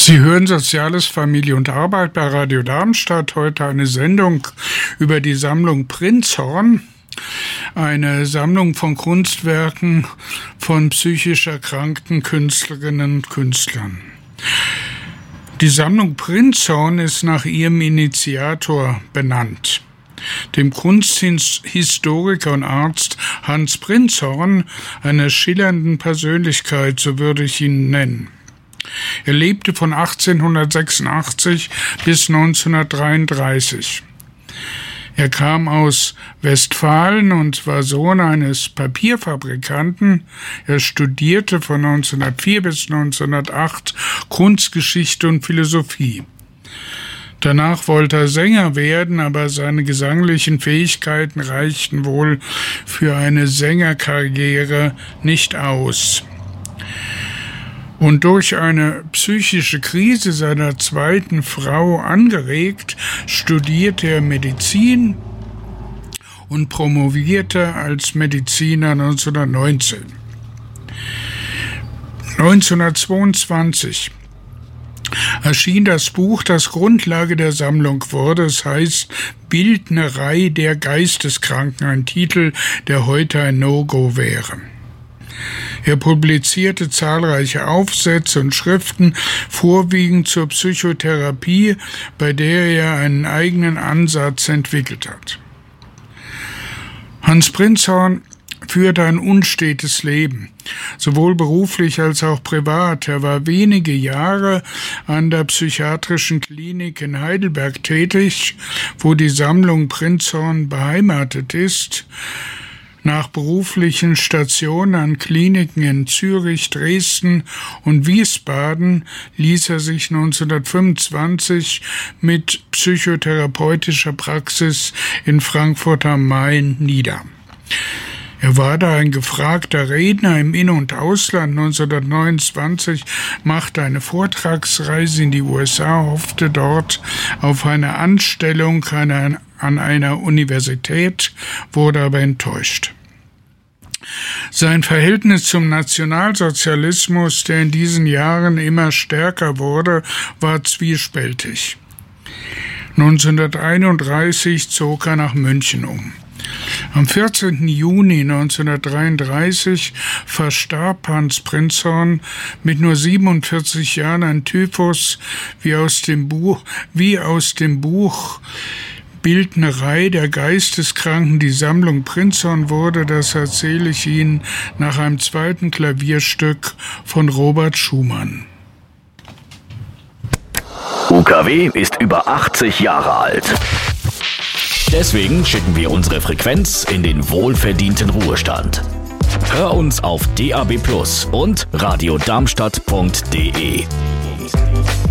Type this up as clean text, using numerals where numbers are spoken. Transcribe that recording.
Sie hören Soziales, Familie und Arbeit bei Radio Darmstadt. Heute eine Sendung über die Sammlung Prinzhorn, eine Sammlung von Kunstwerken von psychisch erkrankten Künstlerinnen und Künstlern. Die Sammlung Prinzhorn ist nach ihrem Initiator benannt, dem Kunsthistoriker und Arzt Hans Prinzhorn, einer schillernden Persönlichkeit, so würde ich ihn nennen. Er lebte von 1886 bis 1933. Er kam aus Westfalen und war Sohn eines Papierfabrikanten. Er studierte von 1904 bis 1908 Kunstgeschichte und Philosophie. Danach wollte er Sänger werden, aber seine gesanglichen Fähigkeiten reichten wohl für eine Sängerkarriere nicht aus. Und durch eine psychische Krise seiner zweiten Frau angeregt, studierte er Medizin und promovierte als Mediziner 1919. 1922 erschien das Buch, das Grundlage der Sammlung wurde. Es heißt Bildnerei der Geisteskranken, ein Titel, der heute ein No-Go wäre. Er publizierte zahlreiche Aufsätze und Schriften, vorwiegend zur Psychotherapie, bei der er einen eigenen Ansatz entwickelt hat. Hans Prinzhorn führte ein unstetes Leben, sowohl beruflich als auch privat. Er war wenige Jahre an der psychiatrischen Klinik in Heidelberg tätig, wo die Sammlung Prinzhorn beheimatet ist. Nach beruflichen Stationen an Kliniken in Zürich, Dresden und Wiesbaden ließ er sich 1925 mit psychotherapeutischer Praxis in Frankfurt am Main nieder. Er war da ein gefragter Redner im In- und Ausland. 1929 machte eine Vortragsreise in die USA, hoffte dort auf eine Anstellung an einer Universität, wurde aber enttäuscht. Sein Verhältnis zum Nationalsozialismus, der in diesen Jahren immer stärker wurde, war zwiespältig. 1931 zog er nach München um. Am 14. Juni 1933 verstarb Hans Prinzhorn mit nur 47 Jahren an Typhus, wie aus dem Buch Bildnerei der Geisteskranken die Sammlung Prinzhorn wurde. Das erzähle ich Ihnen nach einem zweiten Klavierstück von Robert Schumann. UKW ist über 80 Jahre alt. Deswegen schicken wir unsere Frequenz in den wohlverdienten Ruhestand. Hör uns auf DAB+ und radiodarmstadt.de.